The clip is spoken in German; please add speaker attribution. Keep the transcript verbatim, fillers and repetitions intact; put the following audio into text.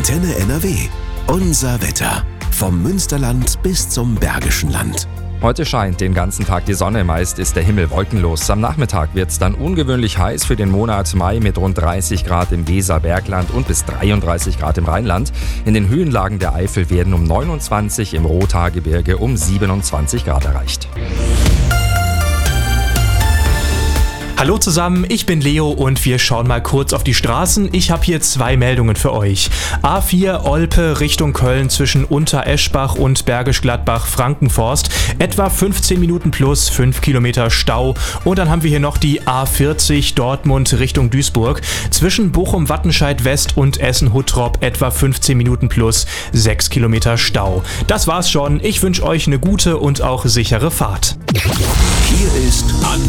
Speaker 1: Antenne N R W. Unser Wetter. Vom Münsterland bis zum Bergischen Land.
Speaker 2: Heute scheint den ganzen Tag die Sonne, meist ist der Himmel wolkenlos. Am Nachmittag wird es dann ungewöhnlich heiß für den Monat Mai mit rund dreißig Grad im Weserbergland und bis dreiunddreißig Grad im Rheinland. In den Höhenlagen der Eifel werden um neunundzwanzig, im Rothaargebirge um siebenundzwanzig Grad erreicht.
Speaker 3: Hallo zusammen, ich bin Leo und wir schauen mal kurz auf die Straßen. Ich habe hier zwei Meldungen für euch. A vier Olpe Richtung Köln zwischen Untereschbach und Bergisch Gladbach-Frankenforst. Etwa fünfzehn Minuten plus fünf Kilometer Stau. Und dann haben wir hier noch die A vierzig Dortmund Richtung Duisburg. Zwischen Bochum-Wattenscheid West und Essen-Huttrop etwa fünfzehn Minuten plus sechs Kilometer Stau. Das war's schon. Ich wünsche euch eine gute und auch sichere Fahrt.
Speaker 1: Hier ist Antenne